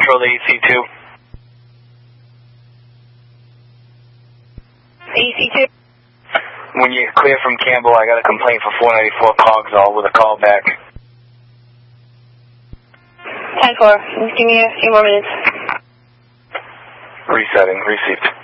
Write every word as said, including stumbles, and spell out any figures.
Control to A C two. A C two. When you clear from Campbell, I got a complaint for four ninety-four Cogsall with a call back. ten four. Just give me a few more minutes. Resetting. Received.